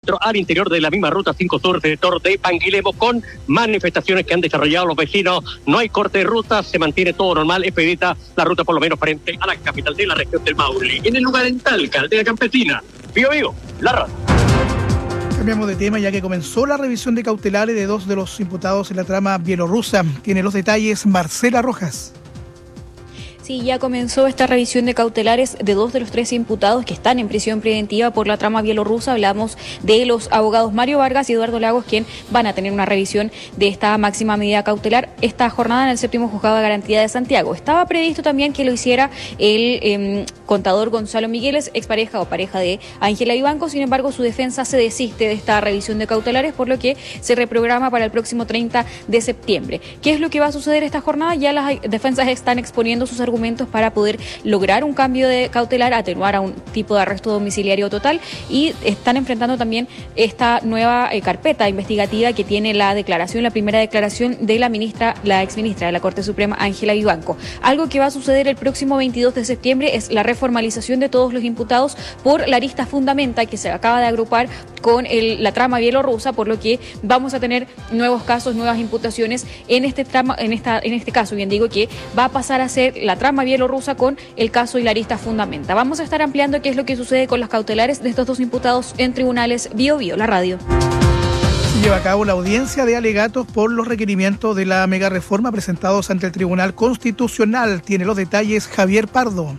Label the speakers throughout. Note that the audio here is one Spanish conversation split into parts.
Speaker 1: kilómetros al interior de la misma ruta 5 Sur, sector de Panguilemo, con manifestaciones que han desarrollado los vecinos. No hay corte de ruta, se mantiene todo normal, expedita la ruta por lo menos frente a la capital de la región del Maule. En el lugar en Talca, Aldea Campesina, Bío, la radio.
Speaker 2: Cambiamos de tema ya que comenzó la revisión de cautelares de 2 de los imputados en la trama bielorrusa. Tiene los detalles Marcela Rojas.
Speaker 3: Sí, ya comenzó esta revisión de cautelares de 2 de los 3 imputados que están en prisión preventiva por la trama bielorrusa. Hablamos de los abogados Mario Vargas y Eduardo Lagos, quien van a tener una revisión de esta máxima medida cautelar esta jornada en el 7º Juzgado de Garantía de Santiago. Estaba previsto también que lo hiciera el contador Gonzalo Migueles, expareja o pareja de Ángela Vivanco. Sin embargo, su defensa se desiste de esta revisión de cautelares, por lo que se reprograma para el próximo 30 de septiembre. ¿Qué es lo que va a suceder esta jornada? Ya las defensas están exponiendo sus argumentos para poder lograr un cambio de cautelar, atenuar a un tipo de arresto domiciliario total, y están enfrentando también esta nueva carpeta investigativa que tiene la primera declaración de la exministra de la Corte Suprema, Ángela Vivanco. Algo que va a suceder el próximo 22 de septiembre es la reformalización de todos los imputados por la arista fundamenta, que se acaba de agrupar con la trama bielorrusa, por lo que vamos a tener nuevos casos, nuevas imputaciones en este caso. Bien digo que va a pasar a ser la trama bielorrusa con el caso y la arista fundamenta. Vamos a estar ampliando qué es lo que sucede con las cautelares de estos 2 imputados en tribunales. Bío, la radio.
Speaker 2: Se lleva a cabo la audiencia de alegatos por los requerimientos de la mega reforma presentados ante el Tribunal Constitucional. Tiene los detalles Javier Pardo.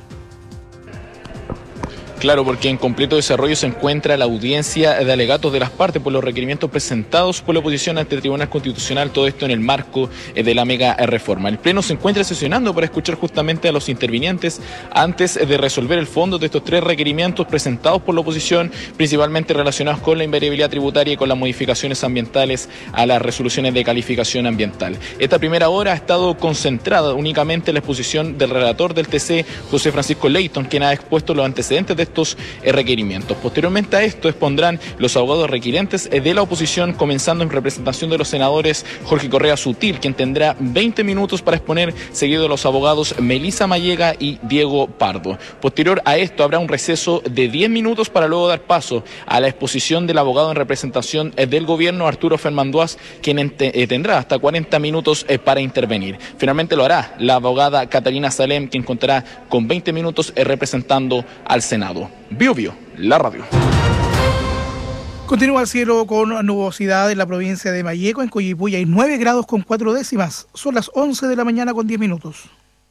Speaker 4: Claro, porque en completo desarrollo se encuentra la audiencia de alegatos de las partes por los requerimientos presentados por la oposición ante el Tribunal Constitucional, todo esto en el marco de la mega reforma. El Pleno se encuentra sesionando para escuchar justamente a los intervinientes antes de resolver el fondo de estos 3 requerimientos presentados por la oposición, principalmente relacionados con la invariabilidad tributaria y con las modificaciones ambientales a las resoluciones de calificación ambiental. Esta primera hora ha estado concentrada únicamente en la exposición del relator del TC, José Francisco Leighton, quien ha expuesto los antecedentes de estos requerimientos. Posteriormente a esto expondrán los abogados requirentes de la oposición, comenzando en representación de los senadores Jorge Correa Sutil, quien tendrá 20 minutos para exponer, seguido de los abogados Melisa Mallega y Diego Pardo. Posterior a esto habrá un receso de 10 minutos para luego dar paso a la exposición del abogado en representación del gobierno, Arturo Fermanduaz, quien tendrá hasta 40 minutos para intervenir. Finalmente lo hará la abogada Catalina Salem, quien contará con 20 minutos representando al Senado. Bío, la radio.
Speaker 2: Continúa el cielo con nubosidad en la provincia de Malleco. En Coyipulli hay 9 grados con 4 décimas. Son las 11 de la mañana con 10 minutos.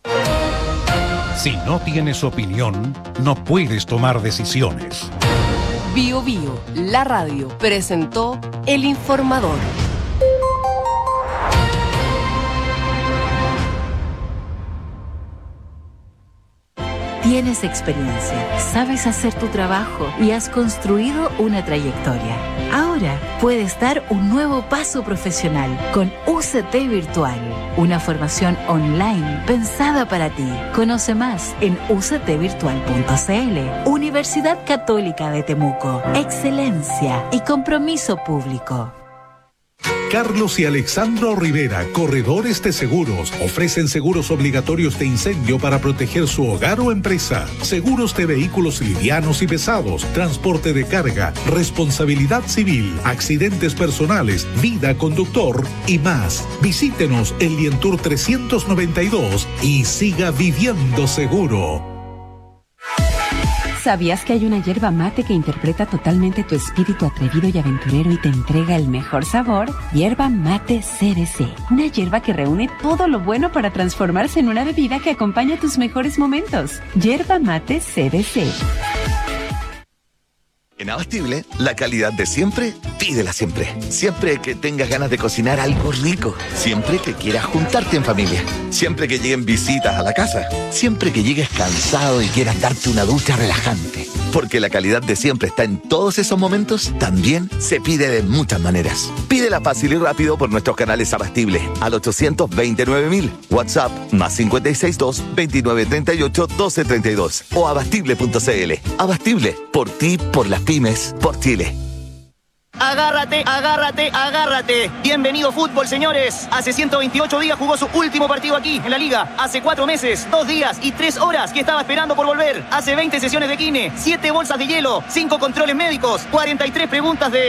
Speaker 5: Si no tienes opinión, no puedes tomar decisiones.
Speaker 6: Bío, la radio presentó El Informador.
Speaker 7: Tienes experiencia, sabes hacer tu trabajo y has construido una trayectoria. Ahora puedes dar un nuevo paso profesional con UCT Virtual, una formación online pensada para ti. Conoce más en uctvirtual.cl. Universidad Católica de Temuco. Excelencia y compromiso público.
Speaker 5: Carlos y Alexandro Rivera, Corredores de Seguros, ofrecen seguros obligatorios de incendio para proteger su hogar o empresa, seguros de vehículos livianos y pesados, transporte de carga, responsabilidad civil, accidentes personales, vida conductor y más. Visítenos en Lientour 392 y siga viviendo seguro.
Speaker 8: ¿Sabías que hay una yerba mate que interpreta totalmente tu espíritu atrevido y aventurero y te entrega el mejor sabor? Yerba Mate CBC. Una yerba que reúne todo lo bueno para transformarse en una bebida que acompaña tus mejores momentos. Yerba Mate CBC.
Speaker 9: En Abastible, la calidad de siempre, pídela siempre. Siempre que tengas ganas de cocinar algo rico. Siempre que quieras juntarte en familia. Siempre que lleguen visitas a la casa. Siempre que llegues cansado y quieras darte una ducha relajante. Porque la calidad de siempre está en todos esos momentos, también se pide de muchas maneras. Pídela fácil y rápido por nuestros canales Abastible al 829.000. WhatsApp +562 2938 1232 o abastible.cl. Abastible, por ti, por las pymes, por Chile.
Speaker 10: Agárrate, agárrate, agárrate. Bienvenido fútbol, señores. Hace 128 días jugó su último partido aquí, en la Liga. Hace 4 meses, 2 días y 3 horas que estaba esperando por volver. Hace 20 sesiones de kine, 7 bolsas de hielo, 5 controles médicos, 43 preguntas de